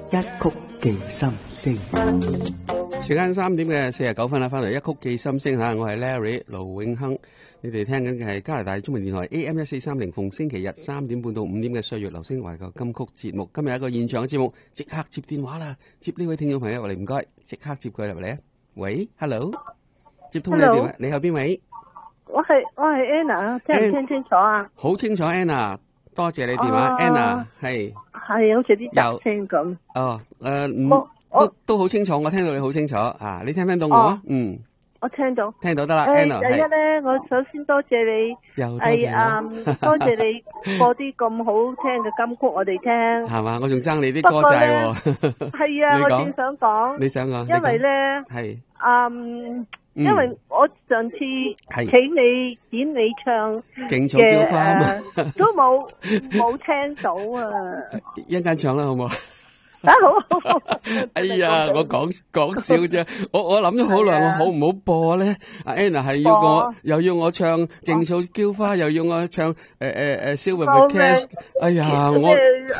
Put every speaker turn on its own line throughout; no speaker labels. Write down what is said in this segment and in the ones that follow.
一曲寄心聲。時間3:49啦，翻嚟一曲寄心聲嚇，我係 Larry 盧永亨。你哋聽緊嘅係加拿大中文電台 AM1430，逢星期日3點半到5點嘅歲月流星懷舊金曲節目。今日有一個現場嘅節目，即刻接電話啦！接呢位聽眾朋友入嚟，唔該，即刻接佢入嚟啊！喂 ，Hello， 接通你電話，你係邊位？
我係 Anna， 聽唔聽清楚啊？
好清楚 ，Anna， 多謝你電話 ，Anna 係
好似啲雜聲咁。
都好清楚，我聽到你好清楚啊！你聽唔聽到我啊？
我聽到
得啦。Anna，
第一咧，我首先多謝你，多謝你播啲咁好聽嘅金曲我哋聽。係
嘛？我仲爭你啲歌仔喎。
係啊，我正想講。
你想講？
因為咧，
係
因為我上次請你演你唱
勁草叫花啊嘛，
都冇聽到啊！
一陣間唱啦，好唔好？
好，
哎呀，我講笑啫，我諗咗好耐，我好唔好播咧？阿 Anna 係要我又要我唱勁草嬌花，又要我唱Silver Cast， 哎呀，我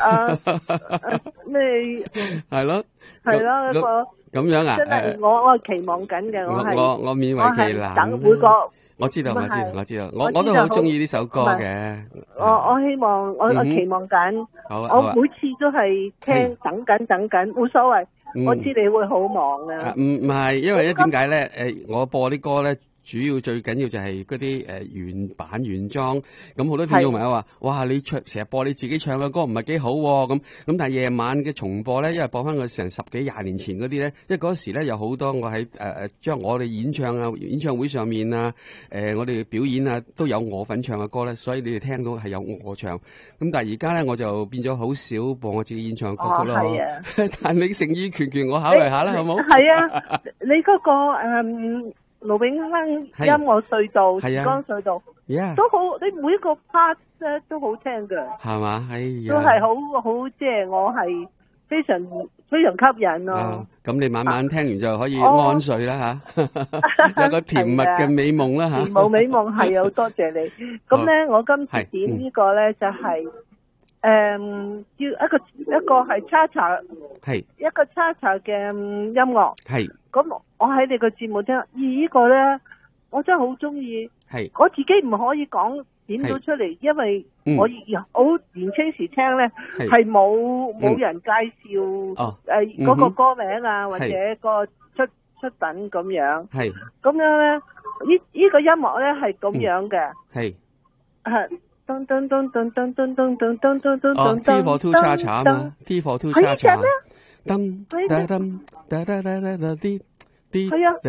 咩係咯咁樣啊？
真係我期望緊嘅，
我勉為其難。
等每個。
我知道，我都好中意呢首歌嘅。
我希望我期望緊，我每次都係聽等緊，冇所謂。我知你會好忙啊。
唔係，因為點解咧？我播啲歌咧，主要最緊要就係嗰啲原版原裝。咁好多聽眾朋友話：哇，你成日播你自己唱嘅歌唔係幾好喎。咁但係夜晚嘅重播咧，因為播翻個成10幾20年前嗰啲咧，因為嗰時咧有好多我喺將我哋演唱會上面啊，我哋表演啊都有我份唱嘅歌咧，所以你哋聽到係有我唱。咁但係而家咧我就變咗好少播我自己演唱嘅歌曲啦。但你誠意拳，我考慮下啦，好冇？
係啊，你嗰個盧永亨音樂隧道、時光隧道都好，你每一個 part 咧都好聽㗎，係嘛？都係好，即係我係非常吸引咯。
咁你晚晚聽完就可以安睡啦吓，有個甜蜜嘅美夢啦吓。
甜舞美夢係好多謝你。咁咧，我今次點呢個咧就係要一個係叉叉，一個叉叉嘅音樂。咁我喺你個節目聽，呢個咧我真係好中意。我自己唔可以講點到出嚟，因為我好年青時聽咧係冇人介紹嗰個歌名啊，或者個出品咁樣。咁樣咧，呢個音樂咧係咁樣嘅。噔噔噔噔噔噔噔噔噔噔噔噔。
T for two 叉叉嘛 ，T for two 叉叉。噔噔噔噔噔噔噔啲啲，係啊，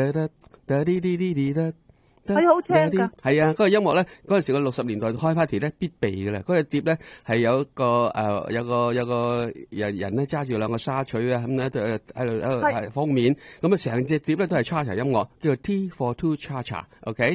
係好聽噶。
係啊，嗰個音樂咧，嗰陣時個60年代開 party 咧必備嘅啦。嗰個碟咧係有個人咧揸住2個沙錘啊，咁咧喺度封面，咁啊成隻碟咧都係 cha cha 音樂，叫做 T for two cha cha，OK。